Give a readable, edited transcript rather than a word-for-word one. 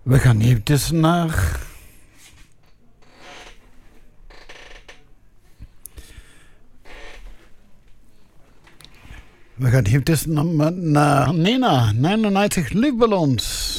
We gaan eventjes naar... We gaan eventjes naar Nena, 99 luchtballons.